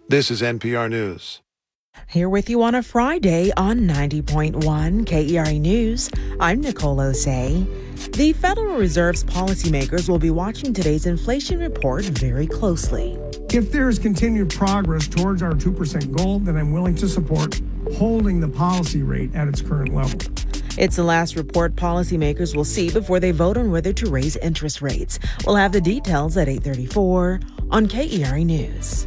This is NPR News. Here with you on a Friday on 90.1 KERA News. I'm Nicole Osei. The Federal Reserve's policymakers will be watching today's inflation report very closely. If there is continued progress towards our 2% goal, then I'm willing to support holding the policy rate at its current level. It's the last report policymakers will see before they vote on whether to raise interest rates. We'll have the details at 8:34 on KERA News.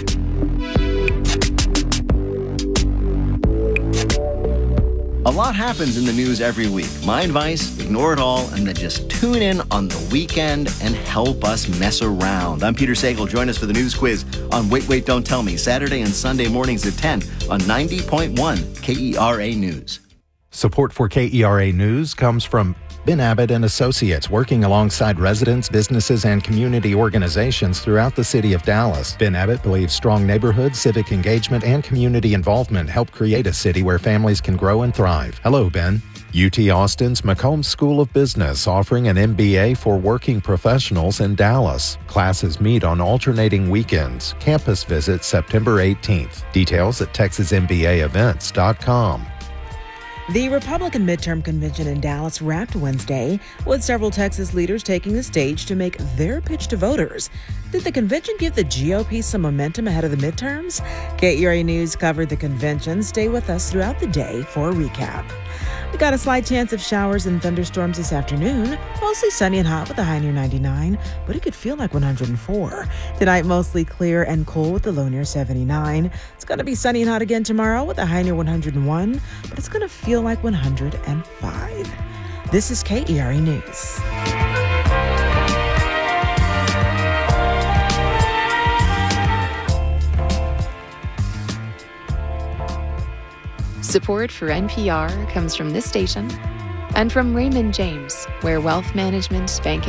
A lot happens in the news every week. My advice, ignore it all and then just tune in on the weekend and help us mess around. I'm Peter Sagal. Join us for the news quiz on Wait, Wait, Don't Tell Me, Saturday and Sunday mornings at 10 on 90.1 KERA News. Support for KERA News comes from Ben Abbott and Associates, working alongside residents, businesses, and community organizations throughout the city of Dallas. Ben Abbott believes strong neighborhoods, civic engagement, and community involvement help create a city where families can grow and thrive. Hello, Ben. UT Austin's McCombs School of Business offering an MBA for working professionals in Dallas. Classes meet on alternating weekends. Campus visit September 18th. Details at texasmbaevents.com. The Republican midterm convention in Dallas wrapped Wednesday, with several Texas leaders taking the stage to make their pitch to voters. Did the convention give the GOP some momentum ahead of the midterms? KERA News covered the convention. Stay with us throughout the day for a recap. We got a slight chance of showers and thunderstorms this afternoon. Mostly sunny and hot with a high near 99, but it could feel like 104. Tonight, mostly clear and cool with the low near 79. It's going to be sunny and hot again tomorrow with a high near 101, but it's going to feel like 105. This is KERA News. Support for NPR comes from this station and from Raymond James, where wealth management, banking,